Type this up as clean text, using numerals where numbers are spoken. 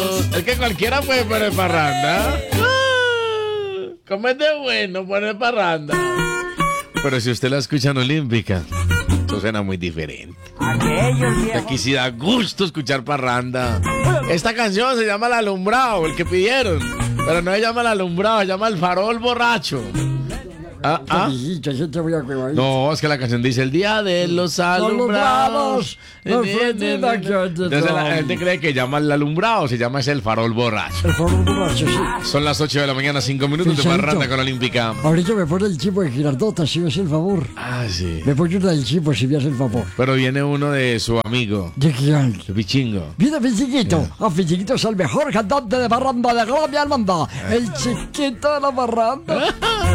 Es que cualquiera puede poner parranda. Como es de bueno poner parranda. Pero si usted la escucha en Olímpica, eso suena muy diferente. Aquí sí da gusto escuchar parranda. Esta canción se llama El Alumbrado, el que pidieron. Pero no se llama El Alumbrado, se llama El Farol Borracho. No, es que la canción dice El Día de los Alumbrados. Entonces la gente cree que llama El Alumbrado, se llama El Farol Borracho. El farol borracho, sí. Son las 8 de la mañana, 5 minutos de parranda con Olímpica. Ahorita me pone el chipo de Girardota, si me hace el favor. Ah, sí. Me pone una del chipo, si me hace el favor. Pero viene uno de su amigo. ¿De quién? Su Pichingo. Viene Pichiquito. Pichiquito es el mejor cantante de parranda de Colombia del mundo. El chiquito de la parranda.